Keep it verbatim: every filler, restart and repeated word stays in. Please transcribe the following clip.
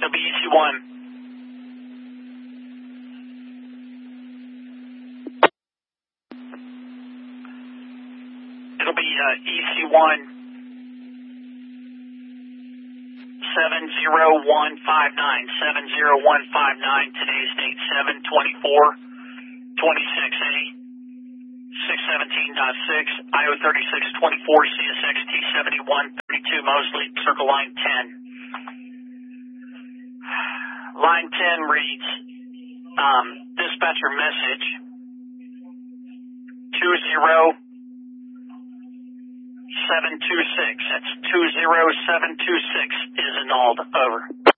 It'll be E C one. It'll be uh, E C one. seven zero one five nine. seven zero one five nine. Today's date seven twenty-four twenty-six A. six seventeen point six. I O thirty-six twenty-four. C S X T seventy-one thirty-two. Mosley. Circle line ten. Line ten reads, um, dispatcher message two zero seven two six. That's two zero seven two six is annulled. Over.